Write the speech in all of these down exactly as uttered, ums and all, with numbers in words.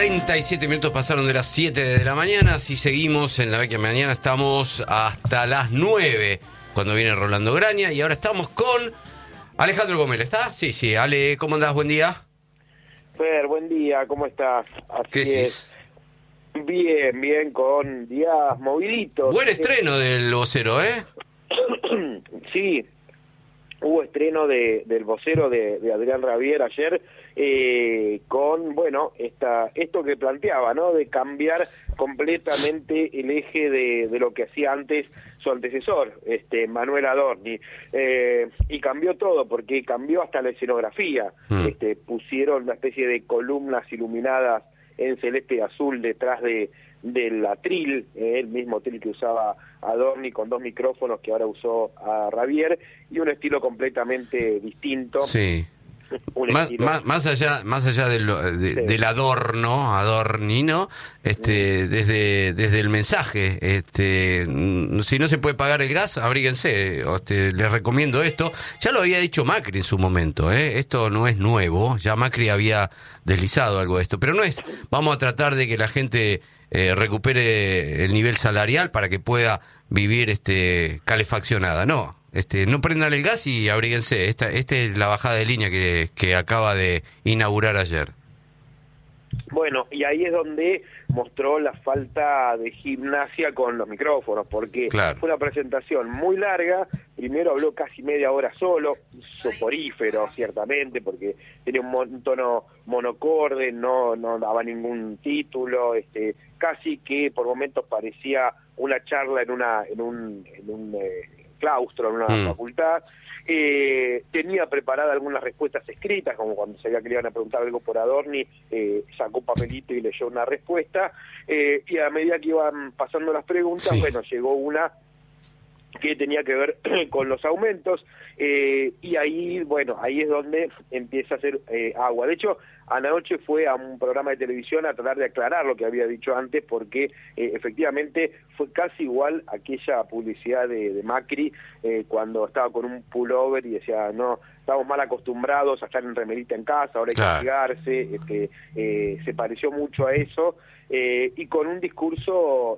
treinta y siete minutos pasaron de las siete de la mañana. Si seguimos en la Vecchia Mañana, estamos hasta las nueve, cuando viene Rolando Graña. Y ahora estamos con Alejandro Gómez. ¿Está? Sí, sí. Ale, ¿cómo andás? Buen día. Fer, buen día. ¿Cómo estás? Así ¿Qué es. Bien, bien, con días moviditos. Buen estreno del vocero, ¿eh? Sí, hubo estreno de, del vocero de, de Adrián Rabier ayer, eh, con, bueno, esta, esto que planteaba, ¿no? De cambiar completamente el eje de, de lo que hacía antes su antecesor, este Manuel Adorni, eh, y cambió todo, porque cambió hasta la escenografía. Mm. Este, pusieron una especie de columnas iluminadas en celeste y azul detrás de del atril, eh, el mismo atril que usaba Adorni, con dos micrófonos que ahora usó a Rabier, y un estilo completamente distinto. Sí. Más, estilo... más, más allá más allá del, de, sí. del adorno, adornino, este, mm. desde desde el mensaje, este, si no se puede pagar el gas, abríguense, este, les recomiendo esto. Ya lo había dicho Macri en su momento, ¿eh? Esto no es nuevo, ya Macri había deslizado algo de esto, pero no es, vamos a tratar de que la gente eh, recupere el nivel salarial para que pueda vivir este calefaccionada, no. Este, no prendan el gas y abríguense. Esta, esta es la bajada de línea que, que acaba de inaugurar ayer. Bueno, y ahí es donde mostró la falta de gimnasia con los micrófonos, porque claro. Fue una presentación muy larga. Primero habló casi media hora solo, soporífero ciertamente, porque tenía un, un tono monocorde, no no daba ningún título, este, casi que por momentos parecía una charla en una en un en un eh, claustro, en una mm. facultad. Eh, tenía preparadas algunas respuestas escritas, como cuando sabía que le iban a preguntar algo por Adorni, eh, sacó un papelito y leyó una respuesta, eh, y a medida que iban pasando las preguntas, sí. bueno, llegó una que tenía que ver con los aumentos, eh, y ahí, bueno, ahí es donde empieza a hacer eh, agua. De hecho, anoche fue a un programa de televisión a tratar de aclarar lo que había dicho antes, porque eh, efectivamente fue casi igual a aquella publicidad de, de Macri, eh, cuando estaba con un pullover y decía, no, estamos mal acostumbrados a estar en remerita en casa, ahora hay que castigarse, este, eh, se pareció mucho a eso, eh, y con un discurso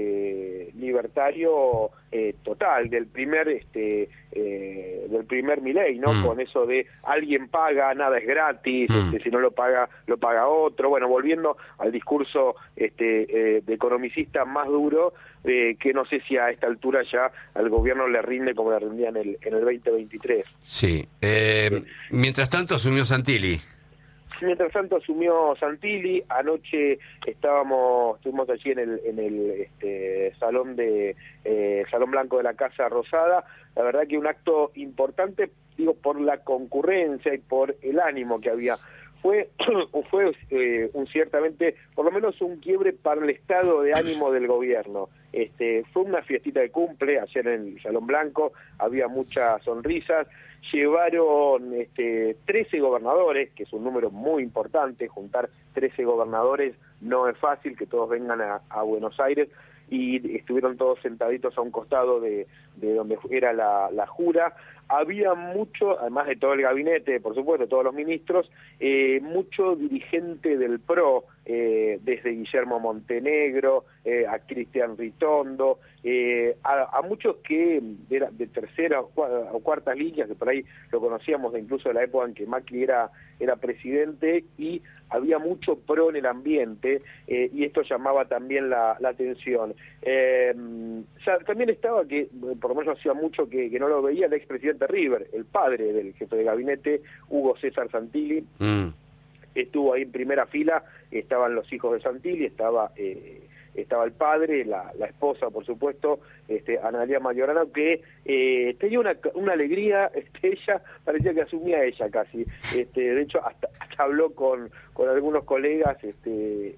este, libertario eh, total, del primer este eh, del primer Milei, ¿no? Mm. Con eso de alguien paga, nada es gratis, mm. este, si no lo paga, lo paga otro. Bueno, volviendo al discurso este eh, de economicista más duro, eh, que no sé si a esta altura ya al gobierno le rinde como le rendía en el, en el veinte veintitrés. Sí. Eh, sí. Mientras tanto asumió Santilli. Mientras tanto asumió Santilli. Anoche estábamos, estuvimos allí en el en el este, salón de eh, Salón Blanco de la Casa Rosada. La verdad que un acto importante, digo, por la concurrencia y por el ánimo que había. Fue fue eh, un ciertamente, por lo menos un quiebre para el estado de ánimo del gobierno. Este, fue una fiestita de cumple ayer en el Salón Blanco, había muchas sonrisas. Llevaron este, trece gobernadores, que es un número muy importante. Juntar trece gobernadores no es fácil, que todos vengan a, a Buenos Aires, y estuvieron todos sentaditos a un costado de, de donde era la, la jura. Había mucho, además de todo el gabinete, por supuesto, todos los ministros, eh, mucho dirigente del P R O, eh, desde Guillermo Montenegro, eh, a Cristian Ritondo, eh, a, a muchos que de, de tercera o cuartas líneas, que por ahí lo conocíamos de incluso de la época en que Macri era, era presidente, y había mucho P R O en el ambiente, eh, y esto llamaba también la, la atención. Eh, ya, también estaba, que por lo menos hacía mucho que, que no lo veía, el expresidente River, el padre del jefe de gabinete, Hugo César Santilli. Mm. Estuvo ahí en primera fila, estaban los hijos de Santilli, estaba eh, estaba el padre, la, la esposa, por supuesto, este, Analía Mayorano, que eh, tenía una, una alegría, este, ella parecía que asumía ella casi, este, de hecho hasta, hasta habló con, con algunos colegas este,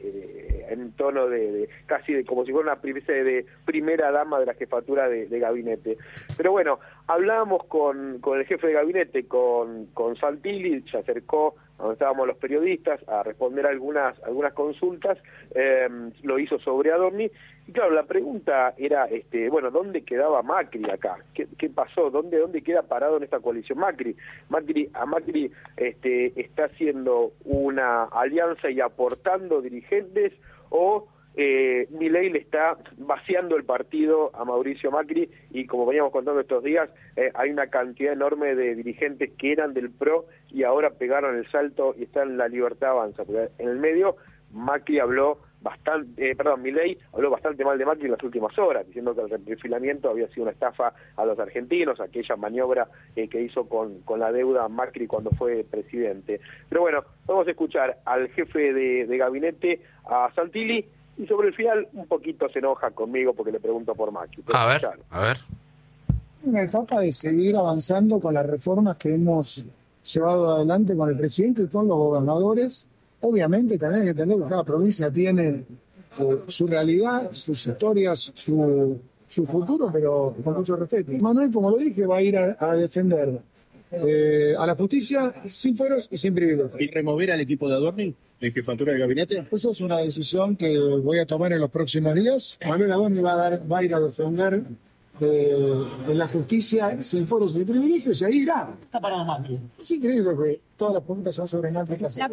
eh, en tono de, de casi de, como si fuera una especie de primera dama de la jefatura de, de gabinete. Pero bueno, hablábamos con, con el jefe de gabinete, con, con Santilli, se acercó donde estábamos los periodistas, a responder algunas algunas consultas, eh, lo hizo sobre Adorni, y claro, la pregunta era, este, bueno, ¿dónde quedaba Macri acá? ¿Qué, qué pasó? ¿Dónde dónde queda parado en esta coalición Macri? Macri a Macri este, está haciendo una alianza y aportando dirigentes, o eh, Milei le está vaciando el partido a Mauricio Macri, y como veníamos contando estos días, eh, hay una cantidad enorme de dirigentes que eran del PRO y ahora pegaron el salto y están en La Libertad Avanza, porque en el medio Macri habló bastante, eh, perdón, Milei habló bastante mal de Macri en las últimas horas, diciendo que el reperfilamiento había sido una estafa a los argentinos, aquella maniobra eh, que hizo con, con la deuda Macri cuando fue presidente. Pero bueno, vamos a escuchar al jefe de, de gabinete, a Santilli, y sobre el final un poquito se enoja conmigo porque le pregunto por Macri. A ver, escuchar. a ver. Una etapa de seguir avanzando con las reformas que hemos llevado adelante con el presidente y con los gobernadores. Obviamente también hay que entender que cada provincia tiene eh, su realidad, sus historias, su, su futuro, pero con mucho respeto. Manuel, como lo dije, va a ir a, a defender eh, a la justicia sin fueros y sin privilegios. ¿Y remover al equipo de Adorni de jefatura de gabinete? Esa es una decisión que voy a tomar en los próximos días. Manuel Adorni va a, dar, va a ir a defender de, de la justicia sin foros ni privilegios, y ahí irá. Está parado Macri. Es increíble que todas las preguntas son sobre Macri.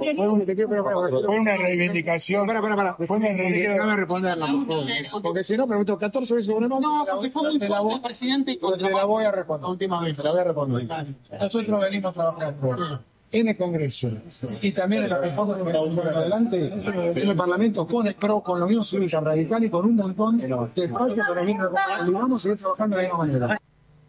Fue una reivindicación. Para, para, para. Fue una reivindicación. No me responderla, por favor. Porque si no, pregunto catorce veces sobre Macri. No, porque fue muy fuerte el presidente y contra. Te la voy a responder. Última vez. Te la voy a responder. Nosotros venimos trabajando en el Congreso y también en la reforma que venimos adelante en el Parlamento con el PRO, con la Unión Cívica Radical y con un montón de espacios que nos vienen y vamos a seguir trabajando de la misma manera.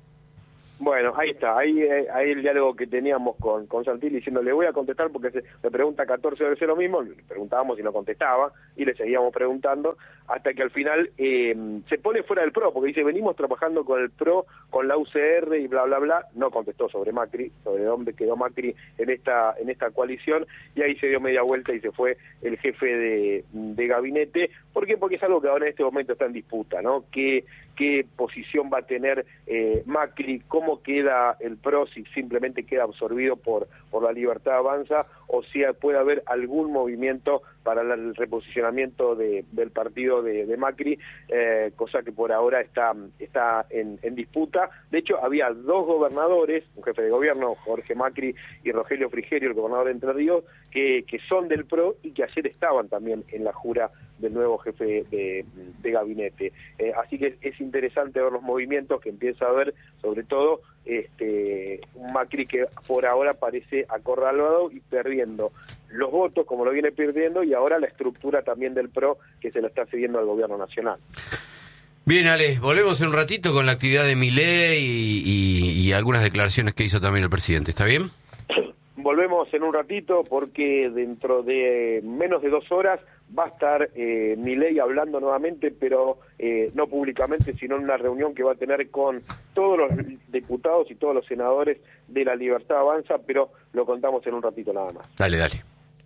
Bueno, ahí está, ahí, ahí el diálogo que teníamos con, con Santilli, diciendo, le voy a contestar porque se, me pregunta catorce veces lo mismo, le preguntábamos y no contestaba, y le seguíamos preguntando, hasta que al final eh, se pone fuera del PRO, porque dice, venimos trabajando con el PRO, con la U C R y bla, bla, bla, no contestó sobre Macri, sobre dónde quedó Macri en esta en esta coalición, y ahí se dio media vuelta y se fue el jefe de, de gabinete. ¿Por qué? Porque es algo que ahora en este momento está en disputa, ¿no? ¿Qué, qué posición va a tener eh, Macri? ¿Cómo queda el PRO? Si simplemente queda absorbido por, por La Libertad Avanza, o si puede haber algún movimiento para el reposicionamiento de, del partido de, de Macri, eh, cosa que por ahora está, está en, en disputa. De hecho, había dos gobernadores, un jefe de gobierno, Jorge Macri, y Rogelio Frigerio, el gobernador de Entre Ríos, que, que son del PRO y que ayer estaban también en la jura del nuevo jefe de, de gabinete. Eh, así que es interesante ver los movimientos que empieza a haber, sobre todo este un Macri que por ahora parece acorralado y perdiendo los votos como lo viene perdiendo, y ahora la estructura también del PRO que se lo está cediendo al gobierno nacional. Bien, Ale, volvemos en un ratito con la actividad de Milei y, y, y algunas declaraciones que hizo también el presidente, ¿está bien? Volvemos en un ratito porque dentro de menos de dos horas va a estar eh, Milei hablando nuevamente, pero eh, no públicamente, sino en una reunión que va a tener con todos los diputados y todos los senadores de La Libertad Avanza, pero lo contamos en un ratito nada más. Dale, dale.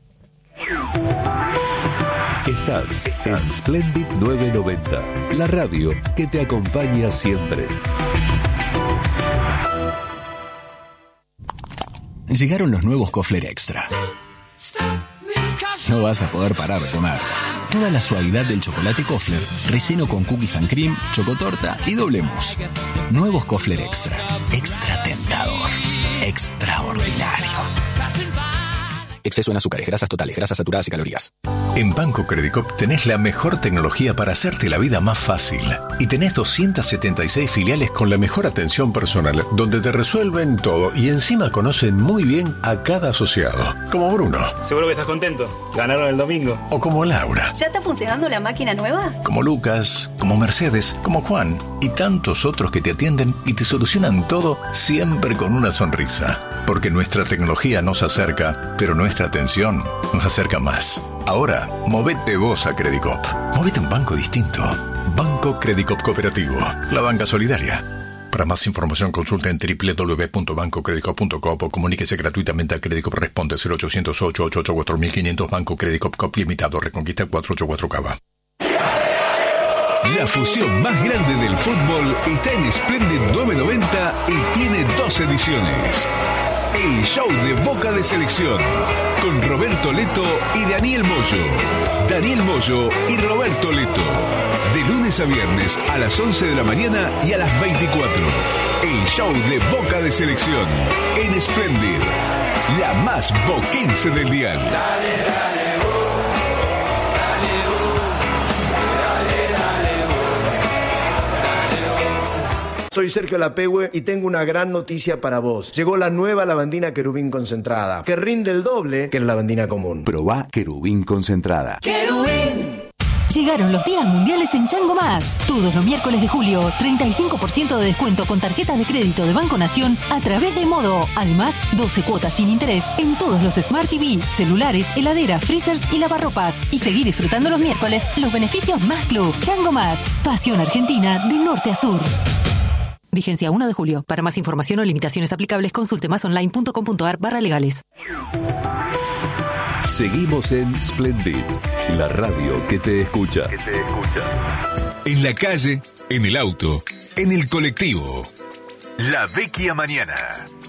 Estás en Splendid novecientos noventa, la radio que te acompaña siempre. Llegaron los nuevos Kofler Extra. No vas a poder parar de comer. Toda la suavidad del chocolate Kofler, relleno con cookies and cream, chocotorta y doble mousse. Nuevos Kofler Extra. Extra tentador. Extraordinario. Exceso en azúcares, grasas totales, grasas saturadas y calorías. En Banco Credicop tenés la mejor tecnología para hacerte la vida más fácil. Y tenés doscientas setenta y seis filiales con la mejor atención personal, donde te resuelven todo y encima conocen muy bien a cada asociado. Como Bruno. Seguro que estás contento. Ganaron el domingo. O como Laura. ¿Ya está funcionando la máquina nueva? Como Lucas, como Mercedes, como Juan y tantos otros que te atienden y te solucionan todo siempre con una sonrisa. Porque nuestra tecnología nos acerca, pero nuestra atención nos acerca más. Ahora, movete vos a Credicop. Movete a un banco distinto. Banco Credicop Cooperativo. La banca solidaria. Para más información consulta en doble u doble u doble u punto banco credicop punto com o comuníquese gratuitamente a Credicop. Responde cero ochocientos ocho ocho ocho cuatro mil quinientos. Banco Credicop Cop Limitado. Reconquista cuatrocientos ochenta y cuatro Cava. La fusión más grande del fútbol está en Splendid novecientos noventa y tiene dos ediciones. El show de Boca de Selección, con Roberto Leto y Daniel Moyo. Daniel Moyo y Roberto Leto. De lunes a viernes a las once de la mañana y a las veinticuatro. El show de Boca de Selección en Splendid, la más boquense del dial. Dale, dale, oh, dale, oh, dale, dale, oh, dale, oh. Soy Sergio Lapehue y tengo una gran noticia para vos. Llegó la nueva lavandina Querubín concentrada, que rinde el doble que la lavandina común. Probá Querubín concentrada. ¡Querubín! Llegaron los días mundiales en Chango Más. Todos los miércoles de julio, treinta y cinco por ciento de descuento con tarjetas de crédito de Banco Nación a través de Modo. Además, doce cuotas sin interés en todos los Smart T V, celulares, heladeras, freezers y lavarropas. Y seguí disfrutando los miércoles los beneficios Más Club. Chango Más. Pasión Argentina de norte a sur. Vigencia uno de julio. Para más información o limitaciones aplicables, consulte másonline.com.ar barra legales. Seguimos en Splendid, la radio que te escucha. Que te escucha. En la calle, en el auto, en el colectivo. La Vecchia Mañana.